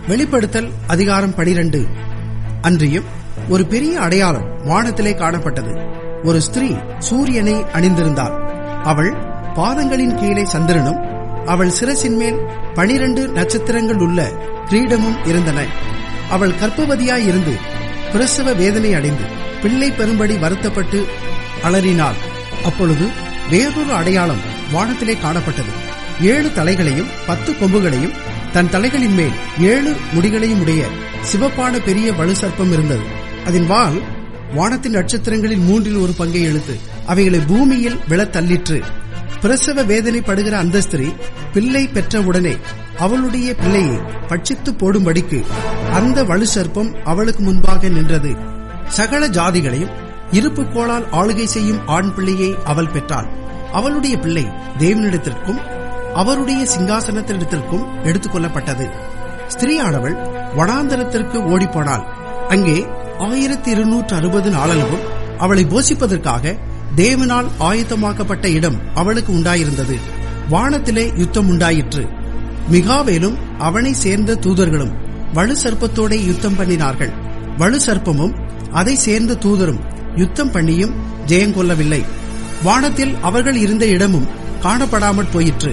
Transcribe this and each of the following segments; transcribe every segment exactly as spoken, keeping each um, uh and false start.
வெளிப்படுத்தல் அதிகாரம் பனிரெண்டு. அன்றியும் ஒரு பெரிய அடையாளம் வானத்திலே காணப்பட்டது. ஒரு ஸ்திரீ சூரியனை அணிந்திருந்தாள். அவள் பாதங்களின் கீழே சந்திரனும் அவள் சிரசின் மேல் பனிரண்டு நட்சத்திரங்கள் உள்ள கிரீடமும் இருந்தன. அவள் கர்ப்பவதியாயிருந்து பிரசவ வேதனை அடைந்து பிள்ளை பெறும்படி வருத்தப்பட்டு அலறினாள். அப்பொழுது வேறொரு அடையாளம் வானத்திலே காணப்பட்டது. ஏழு தலைகளையும் பத்து கொம்புகளையும் தன் தலைகளின் மேல் ஏழு முடிகளையும் உடைய சிவப்பான பெரிய வலு சர்ப்பம் இருந்தது. அதன் வால் வானத்தின் நட்சத்திரங்களில் மூன்றில் ஒரு பங்கை இழுத்து அவைகளை பூமியில் விழத் தள்ளிற்று. பிரசவ வேதனைப்படுகிற அந்த ஸ்திரீ பிள்ளை பெற்றவுடனே அவளுடைய பிள்ளையை பட்சித்து போடும்படிக்கு அந்த வலு சர்ப்பம் அவளுக்கு முன்பாக நின்றது. சகல ஜாதிகளையும் இருப்பு கோளால் ஆளுகை செய்யும் ஆண் பிள்ளையை அவள் பெற்றாள். அவளுடைய பிள்ளை தேவனிடத்திற்கும் அவருடைய சிங்காசனத்தினிடத்திற்கும் எடுத்துக் கொள்ளப்பட்டது. ஸ்திரீயானவள் வனாந்தரத்திற்கு ஓடிப்போனாள். அங்கே ஆயிரத்தி இருநூற்று அறுபது நாளளவும் அவளை போஷிப்பதற்காக தேவனால் ஆயத்தமாக்கப்பட்ட இடம் அவளுக்கு உண்டாயிருந்தது. வானத்திலே யுத்தம் உண்டாயிற்று. மிகாவேலும் அவனை சேர்ந்த தூதர்களும் வலு சர்ப்பத்தோட யுத்தம் பண்ணினார்கள். வலு சர்ப்பமும் அதை சேர்ந்த தூதரும் யுத்தம் பண்ணியும் ஜெயங்கொள்ளவில்லை. வானத்தில் அவர்கள் இருந்த இடமும் காணப்படாமற் போயிற்று.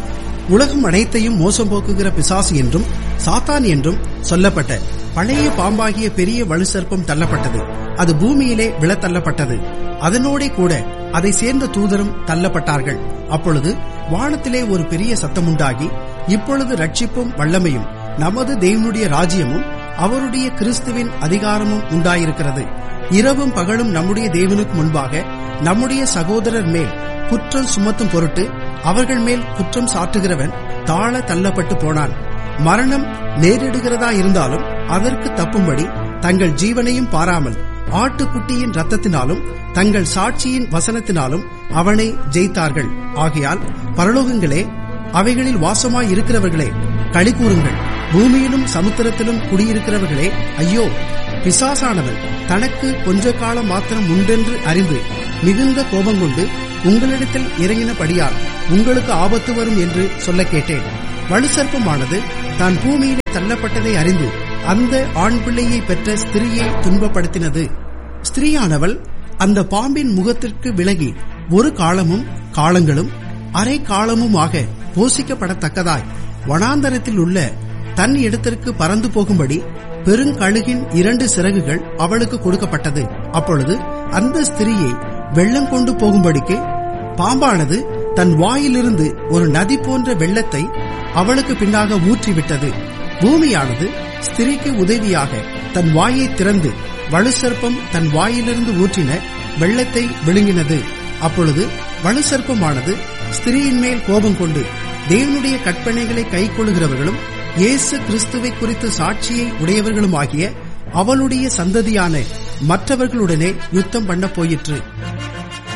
உலகம் அனைத்தையும் மோசம் போக்குகிற பிசாசு என்றும் சாத்தான் என்றும் சொல்லப்பட்ட பழைய பாம்பாகிய பெரிய வலு சர்ப்பம் தள்ளப்பட்டது. அது பூமியிலே விழத்தள்ளப்பட்டது. அதனோடே கூட அதை சேர்ந்த தூதரும் தள்ளப்பட்டார்கள். அப்பொழுது வானத்திலே ஒரு பெரிய சத்தமுண்டாகி, இப்பொழுது ரட்சிப்பும் வல்லமையும் நமது தேவனுடைய ராஜ்யமும் அவருடைய கிறிஸ்துவின் அதிகாரமும் உண்டாயிருக்கிறது. இரவும் பகலும் நம்முடைய தேவனுக்கு முன்பாக நம்முடைய சகோதரர் மேல் குற்றம் சுமத்தும் பொருட்டு அவர்கள் மேல் குற்றம் சாட்டுகிறவன் தாழ தள்ளப்பட்டு போனான். மரணம் நேரிடுகிறதா இருந்தாலும் அதற்கு தப்பும்படி தங்கள் ஜீவனையும் பாராமல் ஆட்டுக்குட்டியின் இரத்தத்தினாலும் தங்கள் சாட்சியின் வசனத்தினாலும் அவனை ஜெயித்தார்கள். ஆகையால் பரலோகங்களே, அவைகளில் வாசமாய் இருக்கிறவர்களே, களி கூறுங்கள். பூமியிலும் சமுத்திரத்திலும் குடியிருக்கிறவர்களே, ஐயோ! பிசாசானவன் தனக்கு கொஞ்ச காலம் மாத்திரம் உண்டென்று அறிந்து மிகுந்த கோபங்கொண்டு உங்களிடத்தில் இறங்கினபடியால் உங்களுக்கு ஆபத்து வரும் என்று சொல்ல கேட்டேன். வலு சர்ப்பமானது தான் பூமியிலே தள்ளப்பட்டதை அறிந்து அந்த ஆண் பிள்ளையை பெற்ற ஸ்திரீயை துன்பப்படுத்தினது. ஸ்திரீயானவள் அந்த பாம்பின் முகத்திற்கு விலகி ஒரு காலமும் காலங்களும் அரை காலமுமாக போஷிக்கப்படத்தக்கதாய் வனாந்தரத்தில் உள்ள தன் இடத்திற்கு பறந்து போகும்படி பெருங்கழுகின் இரண்டு சிறகுகள் அவளுக்கு கொடுக்கப்பட்டது. அப்பொழுது அந்த ஸ்திரீயை வெள்ளம் கொண்டு போகும்படிக்கு பாம்பானது தன் வாயிலிருந்து ஒரு நதி போன்ற வெள்ளத்தை அவளுக்கு பின்னாக ஊற்றிவிட்டது. பூமியானது ஸ்திரீக்கு உதவியாக தன் வாயை திறந்து வலு சர்ப்பம் தன் வாயிலிருந்து ஊற்றின வெள்ளத்தை விழுங்கினது. அப்பொழுது வலு சர்ப்பமானது ஸ்திரீயின் மேல் கோபம் கொண்டு தேவனுடைய கற்பனைகளை கைக்கொள்ளுகிறவர்களும் இயேசு கிறிஸ்துவை குறித்து சாட்சியை உடையவர்களுமாகிய அவளுடைய சந்ததியான மற்றவர்களுடனே யுத்தம் பண்ண போயிற்று.